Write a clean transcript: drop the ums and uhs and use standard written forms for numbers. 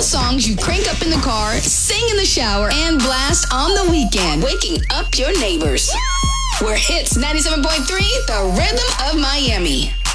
songs you crank up in the car, sing in the shower, and blast on the weekend, waking up your neighbors. We're Hits 97.3, the rhythm of Miami.